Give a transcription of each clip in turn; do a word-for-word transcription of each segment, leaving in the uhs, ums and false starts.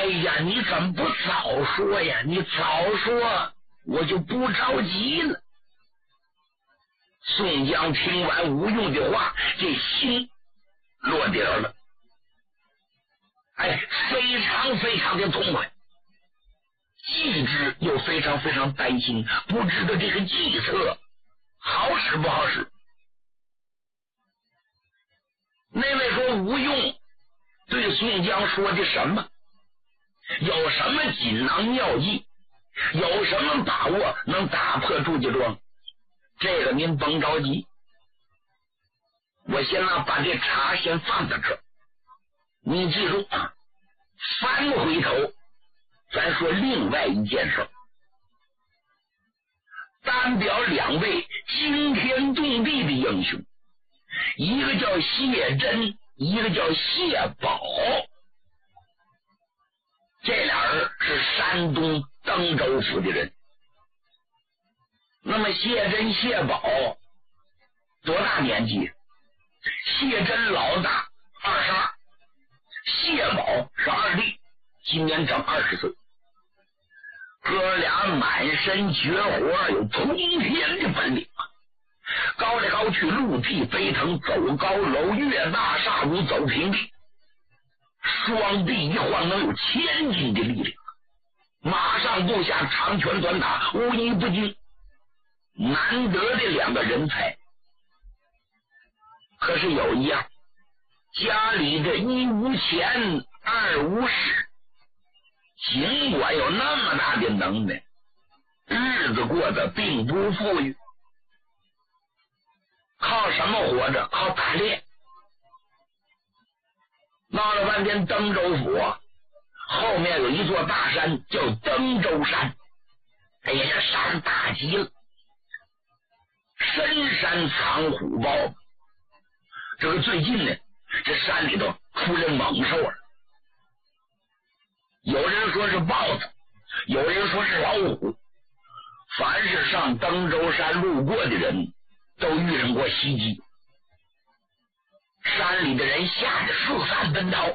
呀，你怎么不早说呀？你早说我就不着急了。宋江听完吴用的话，这心落底了，哎，非常非常的痛快，既知又非常非常担心，不知道这个计策好使不好使。那位说吴用对宋江说的什么？有什么锦囊妙计？有什么把握能打破祝家庄？这个您甭着急，我先呢把这茶先放在这儿。你记住啊，翻回头咱说另外一件事，单表两位惊天动地的英雄，一个叫谢珍，一个叫谢宝。这俩人是山东登州府的人。那么谢珍谢宝多大年纪？谢珍老大二十二，谢宝是二弟，今年整二十岁。哥俩满身绝活，有通天的本领啊！高来高去，陆地飞腾，走高楼越大厦如走平地，双臂一晃能有千斤的力量，马上步下长拳短打，无一不精，难得的两个人才。可是有一样，家里这一无钱二无势，尽管有那么大的能耐，日子过得并不富裕。靠什么活着？靠打猎。闹了半天登州府后面有一座大山叫登州山，哎呀，这山大极了，深山藏虎豹。这个最近呢，这山里头出来猛兽了，有人说是豹子，有人说是老虎。凡是上登州山路过的人都遇上过袭击，山里的人吓得四散奔逃。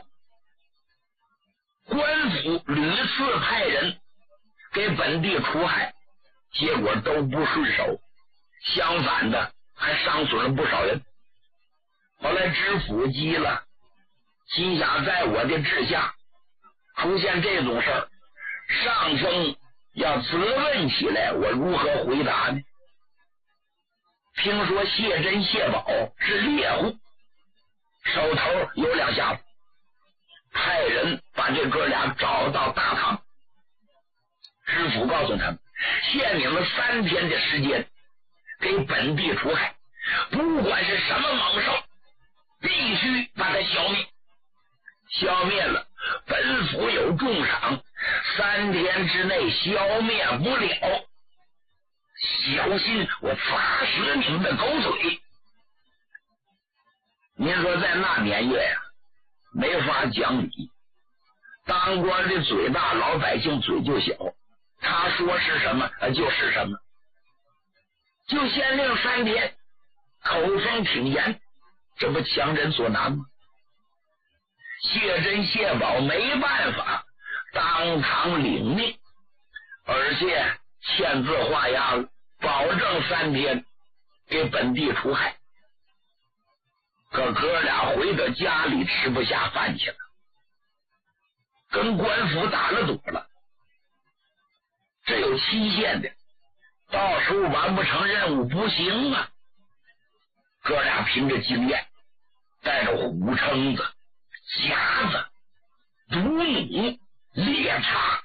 官府屡次派人给本地除害，结果都不顺手，相反的还伤损了不少人。后来知府急了，心想在我的治下出现这种事儿，上峰要责问起来，我如何回答呢？听说谢珍谢宝是猎户，手头有两下子，派人把这哥俩找到大堂。知府告诉他们，限你们三天的时间给本地除害，不管是什么猛兽，必须把它消灭。消灭了，本府有重赏，三天之内消灭不了，小心我砸死你们的狗腿。您说在那年月呀、啊，没法讲理，当官的嘴大，老百姓嘴就小，他说是什么就是什么，就限令三天，口风挺严，这不强人所难吗？谢珍谢宝没办法，当堂领命，而且签字画押了，保证三天给本地除害。可哥俩回到家里吃不下饭去了，跟官府打了赌了，这有期限的，到时候完不成任务不行啊。哥俩凭着经验，带着虎蛏子、夹子、毒弩、猎叉，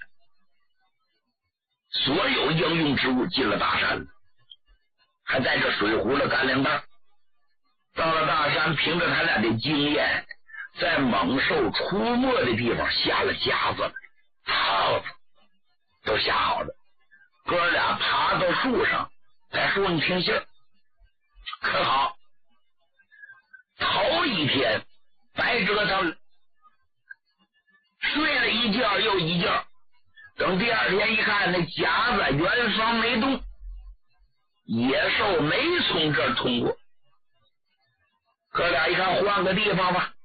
所有应用之物进了大山，还带着水壶了干粮袋。到了大山，凭着他俩的经验，在猛兽出没的地方下了夹子，套子都下好了。哥俩爬到树上，在树上听信儿，可好，头一天白折腾了，睡了一觉又一觉，等第二天一看，那夹子原方没动，野兽没从这儿通过。哥俩一看，换个地方吧，